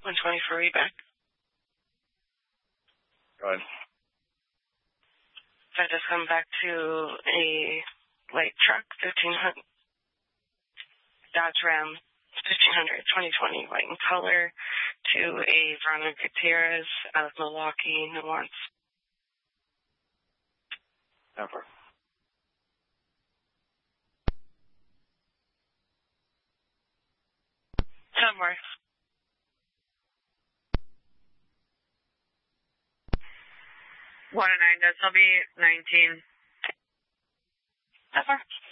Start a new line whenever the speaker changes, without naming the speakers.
120 for reback.
Go ahead.
That just come back to a light truck, 1500 Dodge Ram 1500 2020 white in color to a Verona Gutierrez out of Milwaukee, Nuance.
Never.
Somewhere.
$109, that's will be 19.
Never.